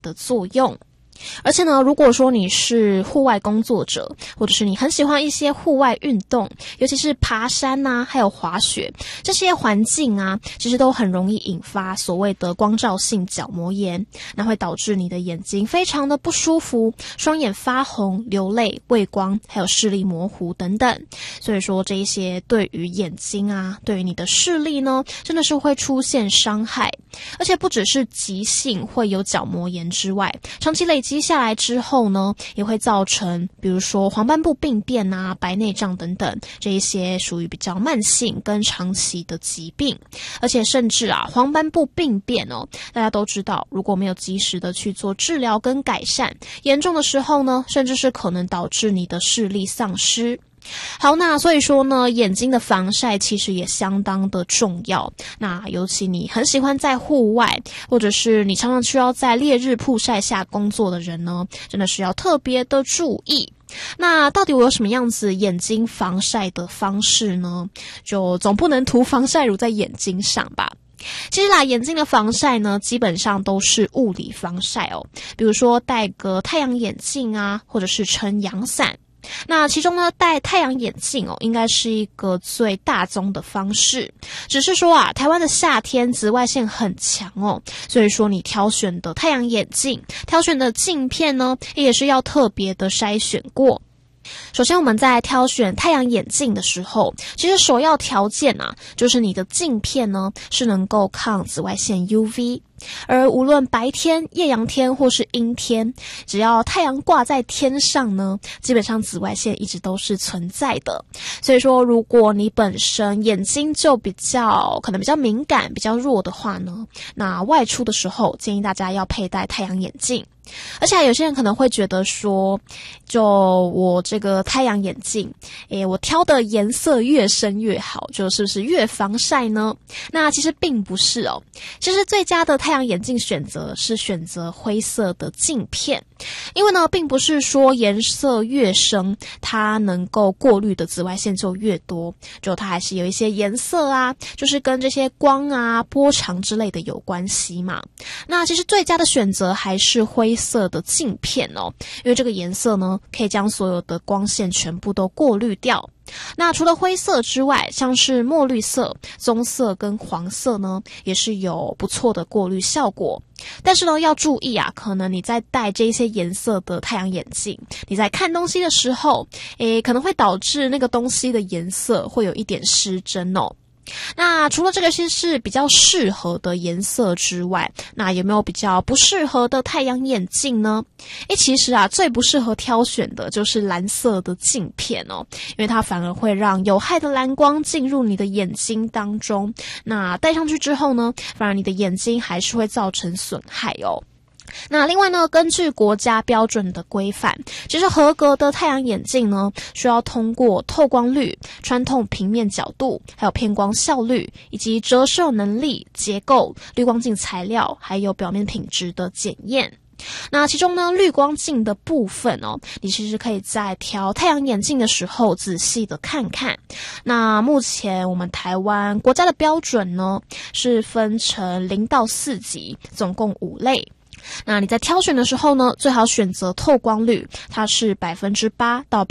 的作用。而且呢，如果说你是户外工作者，或者是你很喜欢一些户外运动，尤其是爬山啊，还有滑雪，这些环境啊，其实都很容易引发所谓的光照性角膜炎，那会导致你的眼睛非常的不舒服，双眼发红、流泪、畏光，还有视力模糊等等。所以说这一些对于眼睛啊，对于你的视力呢，真的是会出现伤害。而且不只是急性会有角膜炎之外，长期累积下来之后呢，也会造成比如说黄斑部病变啊、白内障等等这一些属于比较慢性跟长期的疾病。而且甚至啊，黄斑部病变哦，大家都知道，如果没有及时的去做治疗跟改善，严重的时候呢，甚至是可能导致你的视力丧失。好，那所以说呢，眼睛的防晒其实也相当的重要。那尤其你很喜欢在户外，或者是你常常需要在烈日曝晒下工作的人呢，真的是要特别的注意。那到底我有什么样子眼睛防晒的方式呢？就总不能涂防晒乳在眼睛上吧。其实啦，眼睛的防晒呢，基本上都是物理防晒哦，比如说戴个太阳眼镜啊，或者是撑阳伞。那其中呢，戴太阳眼镜哦，应该是一个最大宗的方式。只是说啊，台湾的夏天紫外线很强哦，所以说你挑选的太阳眼镜、挑选的镜片呢，也是要特别的筛选过。首先我们在挑选太阳眼镜的时候，其实首要条件啊，就是你的镜片呢是能够抗紫外线 UV。而无论白天、艳阳天或是阴天，只要太阳挂在天上呢，基本上紫外线一直都是存在的。所以说，如果你本身眼睛就可能比较敏感、比较弱的话呢，那外出的时候建议大家要佩戴太阳眼镜。而且有些人可能会觉得说，就我这个太阳眼镜，我挑的颜色越深越好，就是不是越防晒呢？那其实并不是哦。其实最佳的太阳眼镜选择是选择灰色的镜片，因为呢，并不是说颜色越深，它能够过滤的紫外线就越多，就它还是有一些颜色啊，就是跟这些光啊、波长之类的有关系嘛。那其实最佳的选择还是灰色的镜片哦，因为这个颜色呢，可以将所有的光线全部都过滤掉。那除了灰色之外，像是墨绿色、棕色跟黄色呢，也是有不错的过滤效果。但是呢，要注意啊，可能你在戴这些颜色的太阳眼镜，你在看东西的时候，可能会导致那个东西的颜色会有一点失真哦。那除了这个是比较适合的颜色之外，那有没有比较不适合的太阳眼镜呢？其实啊，最不适合挑选的就是蓝色的镜片哦，因为它反而会让有害的蓝光进入你的眼睛当中。那戴上去之后呢，反而你的眼睛还是会造成损害哦。那另外呢，根据国家标准的规范，其实合格的太阳眼镜呢，需要通过透光率、穿透平面角度，还有偏光效率，以及折射能力、结构、滤光镜材料，还有表面品质的检验。那其中呢，滤光镜的部分哦，你其实可以在挑太阳眼镜的时候仔细的看看。那目前我们台湾国家的标准呢，是分成0到4级，总共5类。那你在挑选的时候呢，最好选择透光率，它是8%到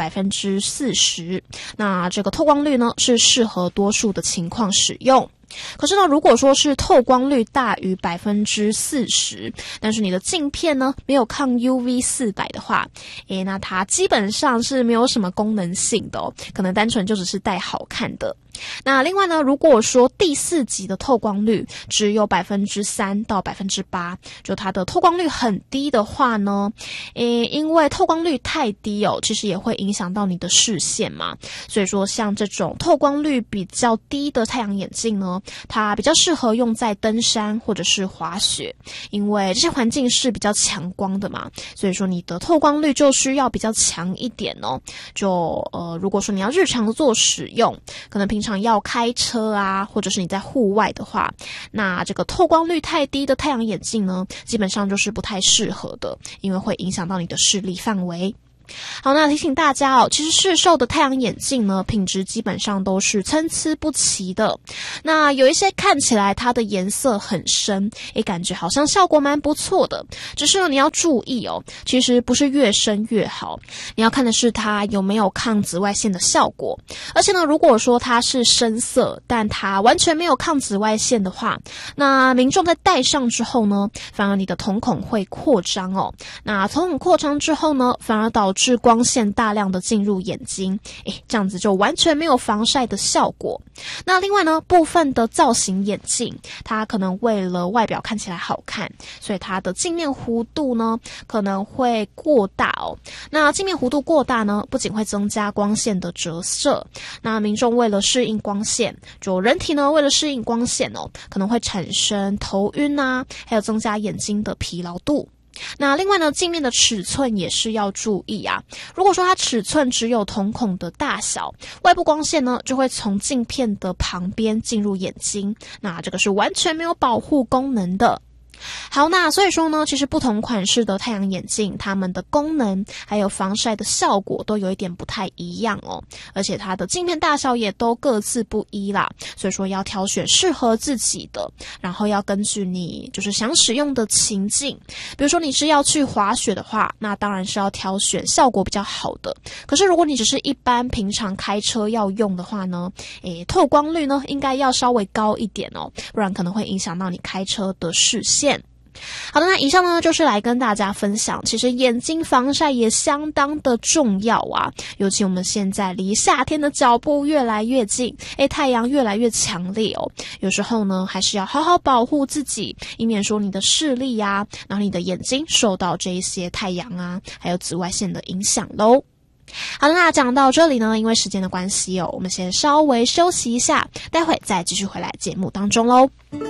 40%。那这个透光率呢，是适合多数的情况使用。可是呢，如果说是透光率大于40%，但是你的镜片呢没有抗 UV 400的话，那它基本上是没有什么功能性的哦，可能单纯就只是戴好看的。那另外呢，如果说第4级的透光率只有3%到8%，就它的透光率很低的话呢，因为透光率太低哦，其实也会影响到你的视线嘛。所以说像这种透光率比较低的太阳眼镜呢，它比较适合用在登山或者是滑雪，因为这些环境是比较强光的嘛，所以说你的透光率就需要比较强一点哦。如果说你要日常做使用，可能平常要开车啊，或者是你在户外的话，那这个透光率太低的太阳眼镜呢，基本上就是不太适合的，因为会影响到你的视力范围。 好，那提醒大家哦，其实市售的太阳眼镜呢，品质基本上都是参差不齐的。那有一些看起来它的颜色很深，感觉好像效果蛮不错的。只是呢，你要注意哦，其实不是越深越好，你要看的是它有没有抗紫外线的效果。而且呢，如果说它是深色，但它完全没有抗紫外线的话，那民众在戴上之后呢，反而你的瞳孔会扩张哦。那瞳孔扩张之后呢，反而导致光线大量的进入眼睛，这样子就完全没有防晒的效果。那另外呢，部分的造型眼镜，它可能为了外表看起来好看，所以它的镜面弧度呢可能会过大哦。那镜面弧度过大呢，不仅会增加光线的折射，那民众为了适应光线，就人体呢为了适应光线哦，可能会产生头晕啊，还有增加眼睛的疲劳度。那另外呢，镜面的尺寸也是要注意啊。如果说它尺寸只有瞳孔的大小，外部光线呢就会从镜片的旁边进入眼睛，那这个是完全没有保护功能的。好，那所以说呢，其实不同款式的太阳眼镜，它们的功能还有防晒的效果都有一点不太一样哦，而且它的镜片大小也都各自不一啦，所以说要挑选适合自己的，然后要根据你就是想使用的情境，比如说你是要去滑雪的话，那当然是要挑选效果比较好的。可是如果你只是一般平常开车要用的话呢，透光率呢应该要稍微高一点哦，不然可能会影响到你开车的视线。好的，那以上呢就是来跟大家分享，其实眼睛防晒也相当的重要啊，尤其我们现在离夏天的脚步越来越近，太阳越来越强烈哦，有时候呢还是要好好保护自己，以免说你的视力啊，然后你的眼睛受到这一些太阳啊还有紫外线的影响咯。好的，那讲到这里呢，因为时间的关系哦，我们先稍微休息一下，待会再继续回来节目当中咯。